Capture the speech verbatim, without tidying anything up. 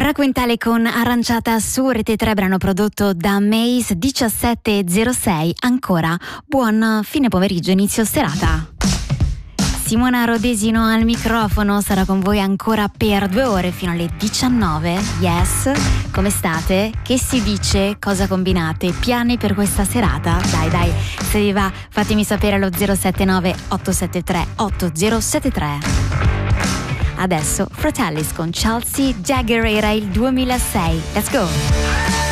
Fraquintale con Aranciata su Rete tre, brano prodotto da Maze. Diciassette e zero sei. Ancora buon fine pomeriggio, inizio serata. Simona Rodesino al microfono, sarà con voi ancora per due ore fino alle diciannove. Yes, come state? Che si dice? Cosa combinate? Piani per questa serata? Dai dai, se vi va fatemi sapere allo zero sette nove otto sette tre otto zero sette tre. Adesso Fratellis con Chelsea Jagger, era il duemilasei. Let's go!